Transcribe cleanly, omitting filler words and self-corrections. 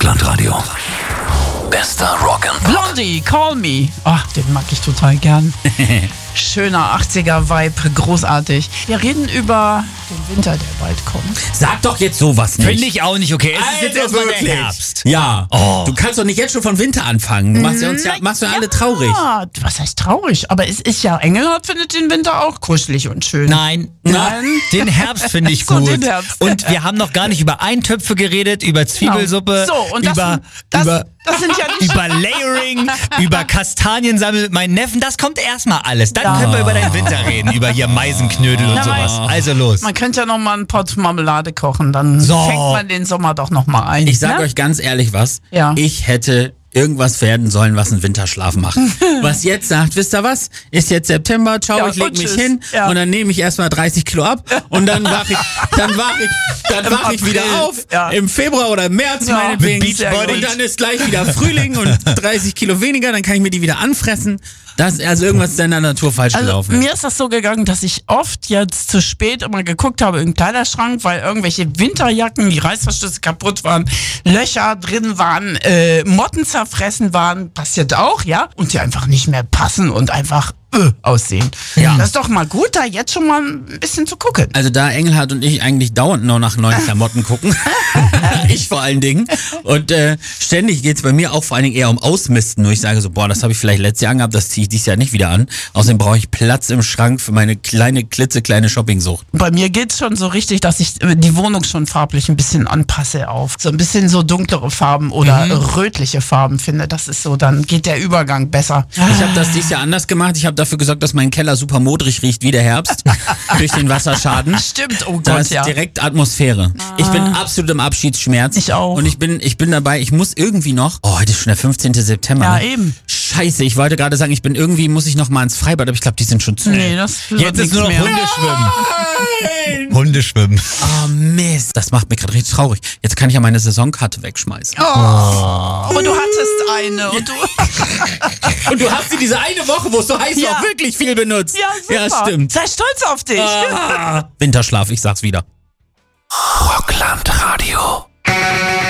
Rockland-Radio. Bester Rock'n'Pop. Blondie, Call Me. Ach, den mag ich total gern. Schöner 80er-Vibe, großartig. Wir reden über den Winter, der bald kommt. Sag doch jetzt sowas nicht. Finde ich auch nicht okay. Es ist jetzt erstmal der wirklich? Herbst. Ja. Oh. Du kannst doch nicht jetzt schon von Winter anfangen. Du machst uns machst du alle traurig. Ja, was heißt traurig? Aber es ist ja, Engelhardt findet den Winter auch kuschelig und schön. Nein. Den Herbst finde ich So, gut. den Herbst. Und wir haben noch gar nicht über Eintöpfe geredet, über Zwiebelsuppe, So, und das sind ja die über Layering, über Kastaniensammeln mit meinen Neffen. Das kommt erstmal alles. Dann können wir über den Winter reden, über hier Meisenknödel und sowas. Also los. Man könnte ja noch mal einen Pott Marmelade kochen, dann So. fängt man den Sommer doch noch mal ein. Ich sag ne? euch ganz ehrlich was. Ja. Ich hätte irgendwas werden sollen, was einen Winterschlaf macht. Was jetzt sagt, wisst ihr was? Ist jetzt September, ciao, Ja, ich leg und mich tschüss. hin Ja. und dann nehme ich erstmal 30 Kilo ab und dann wach ich wieder auf Ja. im Februar oder im März Ja. meinetwegen Mit Beachbody. und dann ist gleich wieder Frühling und 30 Kilo weniger, dann kann ich mir die wieder anfressen. Also irgendwas ist in der Natur falsch Also gelaufen. mir ist das so gegangen, dass ich oft jetzt zu spät immer geguckt habe im Kleiderschrank, weil irgendwelche Winterjacken, die Reißverschlüsse kaputt waren, Löcher drin waren, Motten zerfressen waren, passiert auch, ja, und die einfach nicht mehr passen und einfach aussehen. Ja. Das ist doch mal gut, da jetzt schon mal ein bisschen zu gucken. Also da Engelhardt und ich eigentlich dauernd nur nach neuen Klamotten gucken. Ich vor allen Dingen. Und ständig geht's bei mir auch vor allen Dingen eher um Ausmisten. Nur ich sage so, boah, das habe ich vielleicht letztes Jahr angehabt, das ziehe ich dieses Jahr nicht wieder an. Außerdem brauche ich Platz im Schrank für meine klitzekleine Shoppingsucht. Bei mir geht's schon so richtig, dass ich die Wohnung schon farblich ein bisschen anpasse auf so ein bisschen so dunklere Farben oder rötliche Farben finde. Das ist so, dann geht der Übergang besser. Ich habe das dieses Jahr anders gemacht. Ich habe dafür gesorgt, dass mein Keller super modrig riecht wie der Herbst. Durch den Wasserschaden. Stimmt, oh Da Gott, ist ja. direkt Atmosphäre. Ich bin absolut im Abschiedsschmerz. Ich auch. Und ich bin dabei, ich muss irgendwie noch, heute ist schon der 15. September. Ja, ne? eben. Scheiße, ich wollte gerade sagen, muss ich noch mal ins Freibad, aber ich glaube, die sind schon zu. Nee, das wird Jetzt ist nichts nur noch mehr. Hundeschwimmen. Hundeschwimmen. Oh Mist, das macht mich gerade richtig traurig. Jetzt kann ich ja meine Saisonkarte wegschmeißen. Aber du hattest eine und du... Und du hast sie diese eine Woche, wo es so heiß Ja. war, wirklich viel benutzt. Ja, super. Ja, stimmt. Sei stolz auf dich. Winterschlaf, ich sag's wieder. Rockland-Radio.